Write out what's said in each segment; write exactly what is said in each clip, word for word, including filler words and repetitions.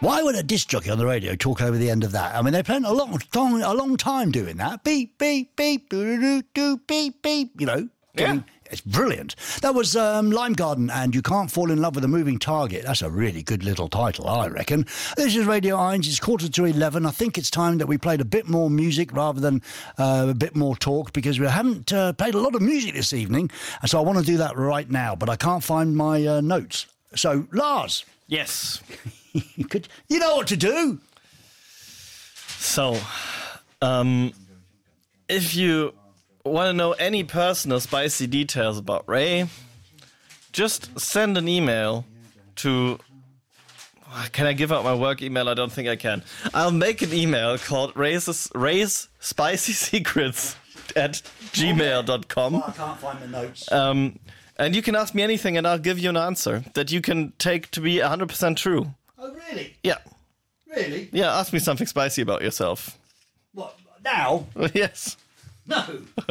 Why would a disc jockey on the radio talk over the end of that? I mean, they spent a long time, a long time doing that. Beep, beep, beep, doo, doo, doo, beep, beep. You know, getting, yeah. It's brilliant. That was um, Lime Garden and You Can't Fall in Love with a Moving Target. That's a really good little title, I reckon. This is Radio Irons. It's quarter to eleven. I think it's time that we played a bit more music rather than uh, a bit more talk, because we haven't uh, played a lot of music this evening, and so I want to do that right now, but I can't find my uh, notes. So, Lars. Yes. you, could, you know what to do. So, um, if you want to know any personal spicy details about Ray, just send an email to... Can I give out my work email? I don't think I can. I'll make an email called Ray's, Ray's Spicy Secrets at gmail dot com. Oh, I can't find the notes. Um, and you can ask me anything and I'll give you an answer that you can take to be one hundred percent true. Oh, really? Yeah. Really? Yeah, ask me something spicy about yourself. What, now? Yes. No.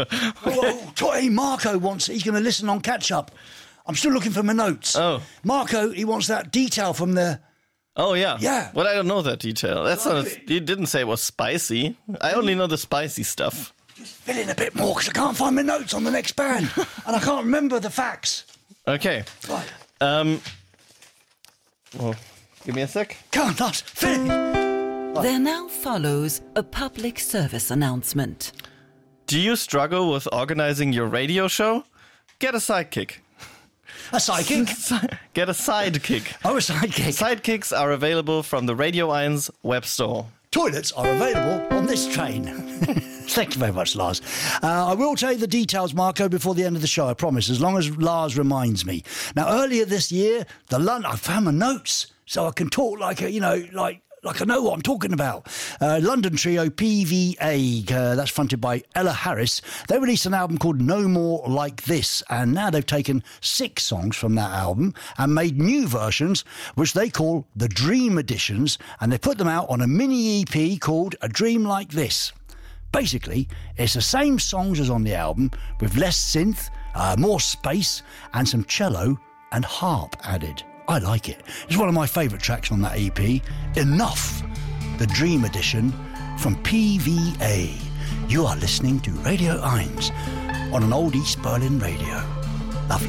oh, oh, hey, Marco wants... He's going to listen on catch-up. I'm still looking for my notes. Oh. Marco, he wants that detail from the... Oh, yeah. Yeah. Well, I don't know that detail. That's Oh, not... really? A, you didn't say it was spicy. I only know the spicy stuff. Just fill in a bit more, because I can't find my notes on the next band. And I can't remember the facts. Okay. Right. Um... Well, give me a sec. Can't, not fill in. There now follows a public service announcement. Do you struggle with organizing your radio show? Get a sidekick. A psychic? Get a sidekick. Oh, a sidekick. Sidekicks are available from the Radio Irons web store. Toilets are available on this train. Thank you very much, Lars. Uh, I will tell you the details, Marco, before the end of the show, I promise, as long as Lars reminds me. Now, earlier this year, the London... I found my notes, so I can talk like a, you know, like... Like I know what I'm talking about. Uh, London trio P V A, uh, that's fronted by Ella Harris. They released an album called No More Like This, and now they've taken six songs from that album and made new versions, which they call the Dream Editions, and they put them out on a mini E P called A Dream Like This. Basically, it's the same songs as on the album, with less synth, uh, more space, and some cello and harp added. I like it. It's one of my favourite tracks on that E P. Enough, the Dream Edition from P V A. You are listening to Radio Irons on an old East Berlin radio.